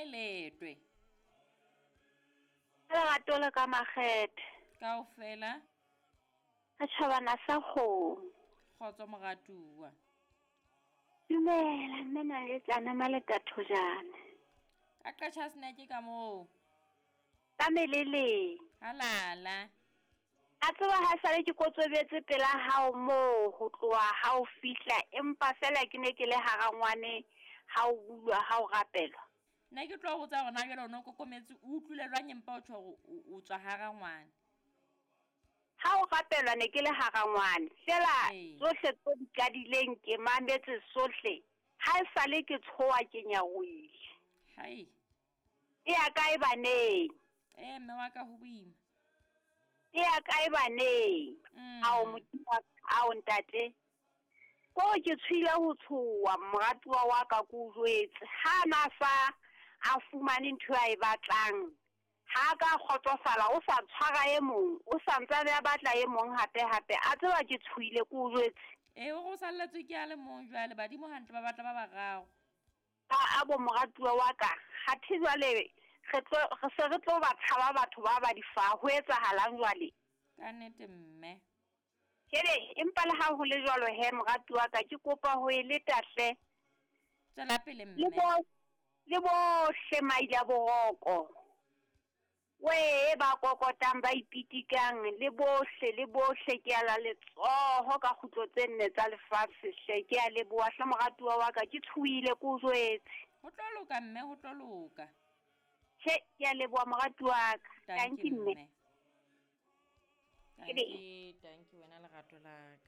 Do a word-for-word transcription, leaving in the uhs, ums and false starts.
letwe. Lerato le ka makgethe. Kaofela. A tjhabana sa kgomo. Kgotso moratuwa. Dumela mme na le tsana maleka thojana. Ka qetjha snack ka moo. Ka melele. Halala. A tseba ha sale ke kotsobetse pela hao mo ho tloha ha o fihla empa fela ke ne ke le harangwane ha o bulwa ha o rapelwa. Nna ke tlo botsa hore na jalo no kokometse o utlwile jwang empa o tshware o tswa harangwane. Ha o rapelwa ne ke le harangwane fela tsohle tse di kadileng ke mametse sohle ha e sale ke tshoa ke nyaoile. Hai. E ya kae baneng? Eh mme wa ka ho boima. E ya kae baneng? Ao motho ao ntate. Ko ke tshwile ho tshoa moratuwa wa ka ku jwetse ha na fa a fumane ntho a e batlang. Ha ka kgotsofala o sa tshwara e mong o sa ntse a batla e mong hape hape a tseba ke tshwile ku jwetse. Eh o go salletswe ke a le mong jwale badimo hantle ba batla ba bararo. A abo moratuwa wa ka ha thi jwale re tlo re se re tlo ba tshaba batho ba ba di fa ho etsahalang jwale. Ka nnete mme. Kere empa le ha ho le jwalo he moratuwa ka ke kopa ho e letahle. Tsela pele mme. Le bo le bo shemaila boroko. We ba kokotang ba ipitikang le bohle le bohle ke ala letsoho ka khutlo tse nne tsa lefatshe hle ke a le boa hla moratuwa wa ka ke tshuile ku jwetse. Ho tlo loka mme ho tlo loka. Che ke a le boa moratuwa ka. Thank you mme. Thank you, thank you wena lerato la ka.